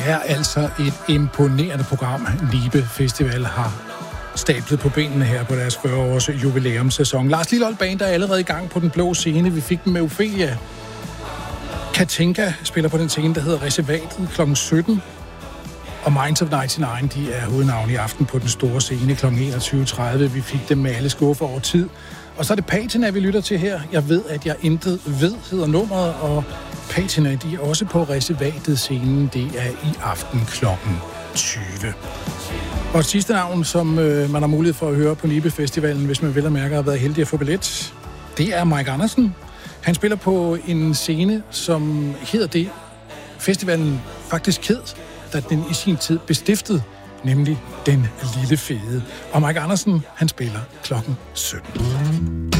er altså et imponerende program, Nibe Festival har stablet på benene her på deres 40-års jubilæumssæson. Lars Lilholt Band er allerede i gang på den blå scene. Vi fik dem med Ophelia. Katinka spiller på den scene, der hedder Reservatet kl. 17. Og Minds of 99, de er hovednavn i aften på den store scene kl. 21.30. Vi fik dem med alle skuffer over tid. Og så er det Patina, vi lytter til her. Jeg ved, at jeg intet ved, hedder nummeret, og Patina, de er også på Reservatet scenen. Det er i aften kl. 20. Og et sidste navn, som man har mulighed for at høre på Nibe Festivalen, hvis man vel og mærke har været heldig at få billet, det er Mike Andersen. Han spiller på en scene, som hedder det, festivalen faktisk hed, da den i sin tid bestiftede, nemlig Den Lille Fede. Og Mike Andersen, han spiller klokken 17.